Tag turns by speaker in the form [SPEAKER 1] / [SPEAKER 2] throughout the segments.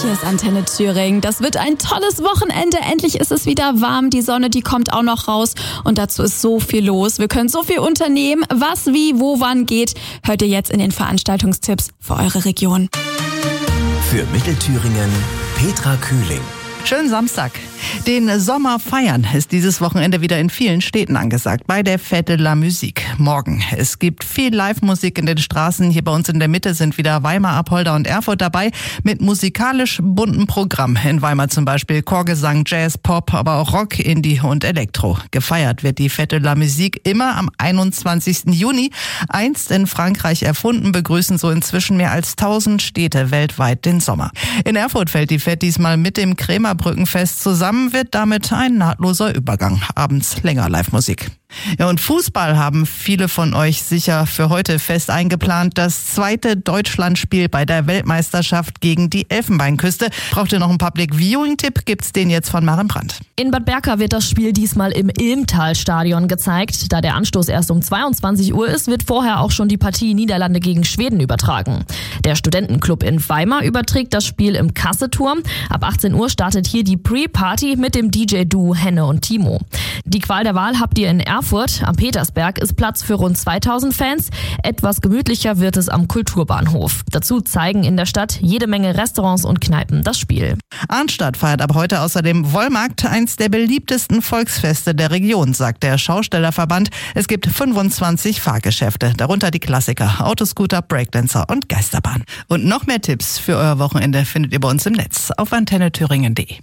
[SPEAKER 1] Hier ist Antenne Thüringen. Das wird ein tolles Wochenende. Endlich ist es wieder warm. Die Sonne, die kommt auch noch raus. Und dazu ist so viel los. Wir können so viel unternehmen. Was, wie, wo, wann geht, hört ihr jetzt in den Veranstaltungstipps für eure Region.
[SPEAKER 2] Für Mittelthüringen Petra Kühling.
[SPEAKER 3] Schönen Samstag. Den Sommer feiern ist dieses Wochenende wieder in vielen Städten angesagt, bei der Fête de la Musique morgen. Es gibt viel Live-Musik in den Straßen. Hier bei uns in der Mitte sind wieder Weimar, Apolda und Erfurt dabei mit musikalisch buntem Programm. In Weimar zum Beispiel Chorgesang, Jazz, Pop, aber auch Rock, Indie und Elektro. Gefeiert wird die Fête de la Musique immer am 21. Juni. Einst in Frankreich erfunden, begrüßen so inzwischen mehr als 1000 Städte weltweit den Sommer. In Erfurt fällt die Fête diesmal mit dem Krämerbrückenfest zusammen, wird damit ein nahtloser Übergang. Abends länger Live-Musik. Ja, und Fußball haben viele von euch sicher für heute fest eingeplant. Das zweite Deutschlandspiel bei der Weltmeisterschaft gegen die Elfenbeinküste. Braucht ihr noch einen Public-Viewing-Tipp? Gibt's den jetzt von Maren Brandt.
[SPEAKER 4] In Bad Berka wird das Spiel diesmal im Ilmtal-Stadion gezeigt. Da der Anstoß erst um 22 Uhr ist, wird vorher auch schon die Partie Niederlande gegen Schweden übertragen. Der Studentenclub in Weimar überträgt das Spiel im Kasseturm. Ab 18 Uhr startet hier die Pre-Party mit dem DJ-Duo Henne und Timo. Die Qual der Wahl habt ihr in Erfurt. Am Petersberg ist Platz für rund 2000 Fans. Etwas gemütlicher wird es am Kulturbahnhof. Dazu zeigen in der Stadt jede Menge Restaurants und Kneipen das Spiel.
[SPEAKER 3] Arnstadt feiert ab heute außerdem Wollmarkt, eins der beliebtesten Volksfeste der Region, sagt der Schaustellerverband. Es gibt 25 Fahrgeschäfte, darunter die Klassiker Autoscooter, Breakdancer und Geisterbahn. Und noch mehr Tipps für euer Wochenende findet ihr bei uns im Netz auf antennethüringen.de.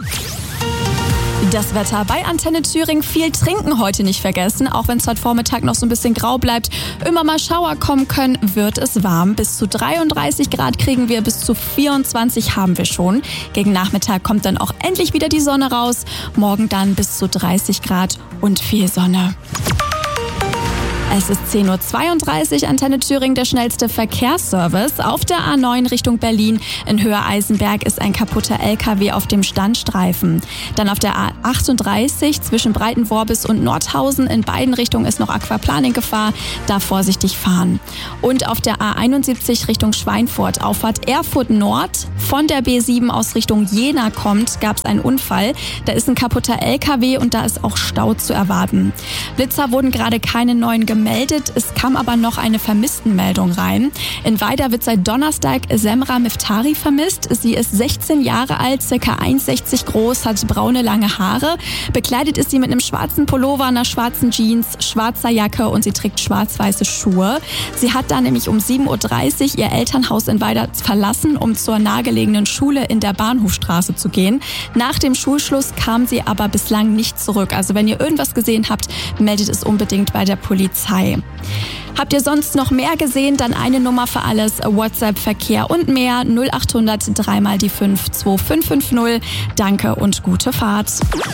[SPEAKER 1] Das Wetter bei Antenne Thüringen. Viel trinken heute nicht vergessen. Auch wenn es heute Vormittag noch so ein bisschen grau bleibt, immer mal Schauer kommen können, wird es warm. Bis zu 33 Grad kriegen wir, bis zu 24 haben wir schon. Gegen Nachmittag kommt dann auch endlich wieder die Sonne raus. Morgen dann bis zu 30 Grad und viel Sonne. Es ist 10.32 Uhr, Antenne Thüringen, der schnellste Verkehrsservice. Auf der A9 Richtung Berlin in Höhe Eisenberg ist ein kaputter LKW auf dem Standstreifen. Dann auf der A38 zwischen Breitenworbis und Nordhausen in beiden Richtungen ist noch Aquaplaning-Gefahr. Da vorsichtig fahren. Und auf der A71 Richtung Schweinfurt, Auffahrt Erfurt Nord, von der B7 aus Richtung Jena kommt, gab es einen Unfall. Da ist ein kaputter LKW und da ist auch Stau zu erwarten. Blitzer wurden gerade keine neuen gemeldet. Es kam aber noch eine Vermisstenmeldung rein. In Weida wird seit Donnerstag Semra Miftari vermisst. Sie ist 16 Jahre alt, ca. 1,60 groß, hat braune lange Haare. Bekleidet ist sie mit einem schwarzen Pullover, einer schwarzen Jeans, schwarzer Jacke und sie trägt schwarz-weiße Schuhe. Sie hat da nämlich um 7.30 Uhr ihr Elternhaus in Weida verlassen, um zur nahegelegenen Schule in der Bahnhofstraße zu gehen. Nach dem Schulschluss kam sie aber bislang nicht zurück. Also wenn ihr irgendwas gesehen habt, meldet es unbedingt bei der Polizei. Habt ihr sonst noch mehr gesehen, dann eine Nummer für alles, WhatsApp, Verkehr und mehr, 0800 3 mal die 5 2550. Danke und gute Fahrt.